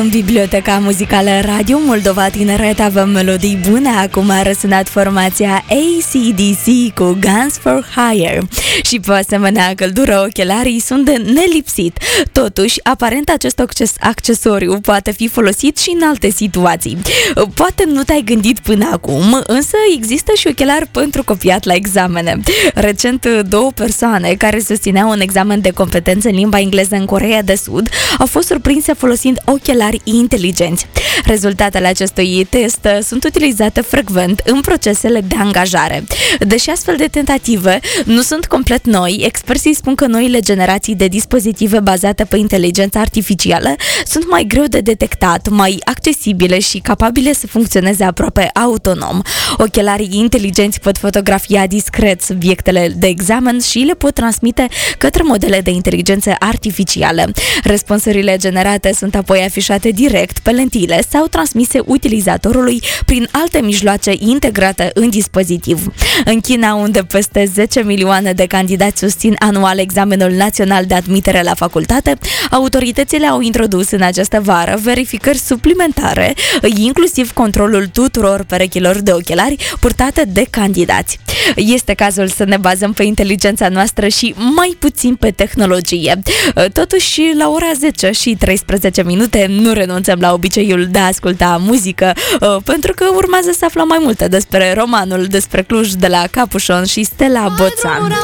În biblioteca muzicală Radio Moldova Tineret avem melodii bune. Acum a răsunat formația AC/DC cu Guns for Hire. Și pe asemenea căldură, ochelarii sunt de nelipsit. Totuși, aparent acest accesoriu poate fi folosit și în alte situații. Poate nu te-ai gândit până acum, însă există și ochelari pentru copiat la examene. Recent, două persoane care susțineau un examen de competențe în limba engleză în Coreea de Sud au fost surprinse folosind ochelari inteligenți. Rezultatele acestui test sunt utilizate frecvent în procesele de angajare. Deși astfel de tentative nu sunt complet noi, experții spun că noile generații de dispozitive bazate pe inteligența artificială sunt mai greu de detectat, mai accesibile și capabile să funcționeze aproape autonom. Ochelarii inteligenți pot fotografia discret subiectele de examen și le pot transmite către modele de inteligență artificială. Răspunsurile generate sunt apoi afișate direct pe lentile sau transmise utilizatorului prin alte mijloace integrate în dispozitiv. În China, unde peste 10 milioane de candidați susțin anual examenul național de admitere la facultate, autoritățile au introdus în această vară verificări suplimentare, inclusiv controlul tuturor perechilor de ochelari purtate de candidați. Este cazul să ne bazăm pe inteligența noastră și mai puțin pe tehnologie. Totuși, la ora 10 și 13 minute nu renunțăm la obiceiul de a asculta muzică, pentru că urmează să aflăm mai multe despre romanul despre Cluj de la Capușon și Stella Boțan.